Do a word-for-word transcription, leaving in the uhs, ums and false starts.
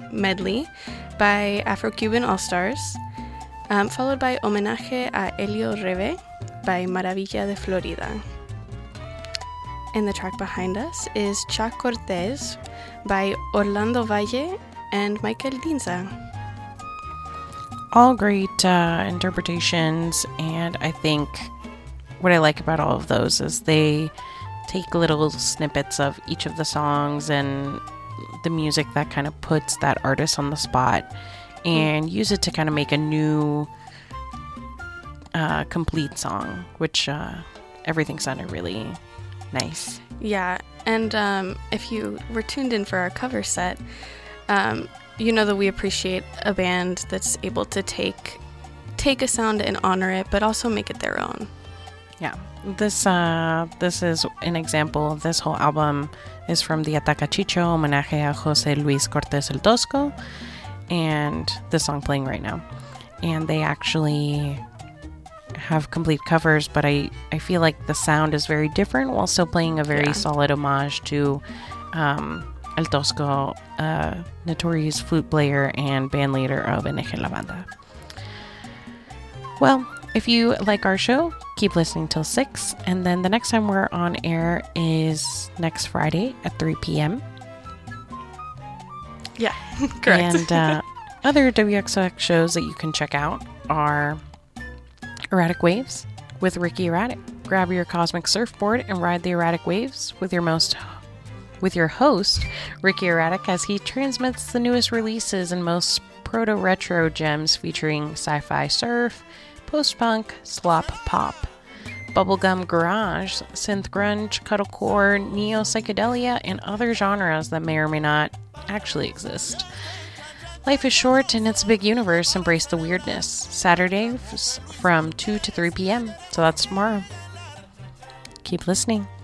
medley by Afro-Cuban All-Stars, um, followed by Homenaje a Elio Reve by Maravilla de Florida. And the track behind us is Cha Cortez by Orlando Valle and Michael Dinza. All great uh, interpretations, and I think what I like about all of those is they take little snippets of each of the songs and the music that kind of puts that artist on the spot and use it to kind of make a new uh, complete song, which uh, everything sounded really nice. Yeah, and um, if you were tuned in for our cover set, um, you know that we appreciate a band that's able to take take a sound and honor it, but also make it their own. Yeah, this uh, this is an example of this whole album is from the Atacachicho Homenaje a José Luis Cortés el Tosco, and the song playing right now. And they actually have complete covers, but I, I feel like the sound is very different while still playing a very yeah. solid homage to um, El Tosco, uh, notorious flute player and band leader of N G La Banda. Well, if you like our show, keep listening till six, and then the next time we're on air is next Friday at three p.m. Yeah, correct. And uh, other W X O X shows that you can check out are Erratic Waves with Ricky Erratic. Grab your cosmic surfboard and ride the erratic waves with your most with your host, Ricky Erratic, as he transmits the newest releases and most proto-retro gems featuring sci-fi surf, post-punk, slop pop, bubblegum garage, synth grunge, cuddlecore, neo-psychedelia, and other genres that may or may not actually exist. Life is short and it's a big universe. Embrace the weirdness. Saturdays from two to three p.m. So that's tomorrow. Keep listening.